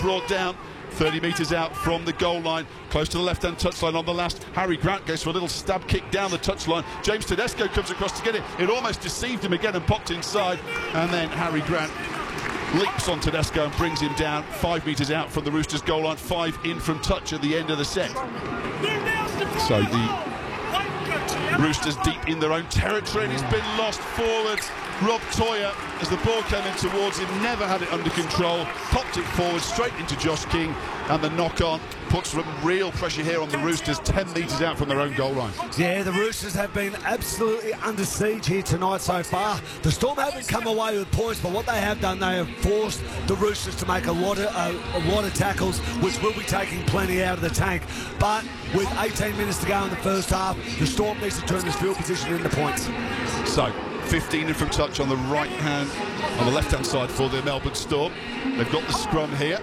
brought down 30 metres out from the goal line, close to the left-hand touchline on the last. Harry Grant goes for a little stab kick down the touchline. James Tedesco comes across to get it. It almost deceived him again and popped inside. And then Harry Grant leaps on Tedesco and brings him down 5 metres out from the Roosters goal line, 5 in from touch at the end of the set. So the Roosters deep in their own territory, and it's been lost forwards. Rob Toyer, as the ball came in towards him, never had it under control, popped it forward straight into Josh King, and the knock-on puts some real pressure here on the Roosters, 10 metres out from their own goal line. Yeah, the Roosters have been absolutely under siege here tonight so far. The Storm haven't come away with points, but what they have done, they have forced the Roosters to make a lot of tackles, which will be taking plenty out of the tank. But with 18 minutes to go in the first half, the Storm needs to turn this field position into points. So 15 in from touch on the right hand, on the left hand side for the Melbourne Storm. They've got the scrum here,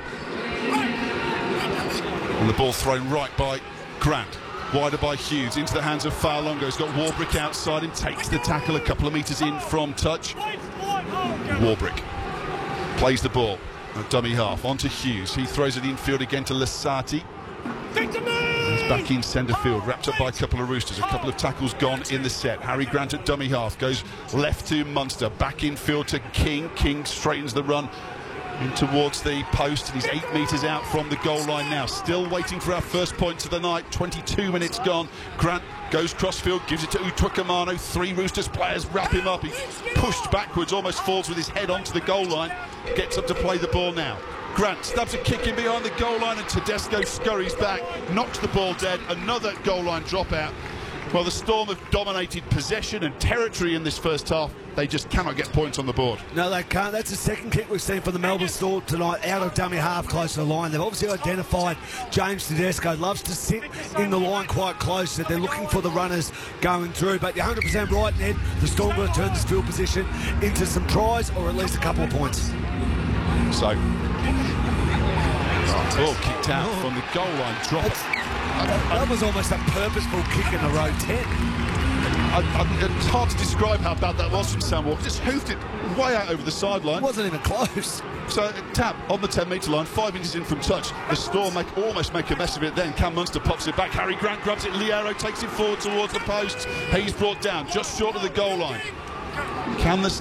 and the ball thrown right by Grant, wider by Hughes, into the hands of Fa'alongo. He's got Warbrick outside and takes the tackle a couple of metres in from touch. Warbrick plays the ball, a dummy half, onto Hughes. He throws it infield again to Lasati. He's back in centre field, wrapped up by a couple of Roosters. A couple of tackles gone in the set. Harry Grant at dummy half goes left to Munster, back in field to King. King straightens the run in towards the post, and he's 8 metres out from the goal line now. Still waiting for our first points of the night. 22 minutes gone. Grant goes crossfield, gives it to Utukamano. 3 Roosters players wrap him up. He's pushed backwards, almost falls with his head onto the goal line. Gets up to play the ball now. Grant stabs a kick in behind the goal line, and Tedesco scurries back, knocks the ball dead. Another goal line dropout. Well, the Storm have dominated possession and territory in this first half. They just cannot get points on the board. No, they can't. That's the second kick we've seen from the Melbourne Storm tonight, out of dummy half close to the line. They've obviously identified James Tedesco loves to sit in the line quite close, so they're looking for the runners going through. But you're 100% right, Ned. The Storm got to turn this field position into some tries, or at least a couple of points. So, ball kicked out from the goal line, drop it. That was almost a purposeful kick in a row 10. It's hard to describe how bad that was from Sam Walker. Just hoofed it way out over the sideline. It wasn't even close. So tap on the 10-metre line, 5 metres in from touch. The Storm almost make a mess of it. Then Cam Munster pops it back. Harry Grant grabs it. Liero takes it forward towards the post. He's brought down just short of the goal line. Can the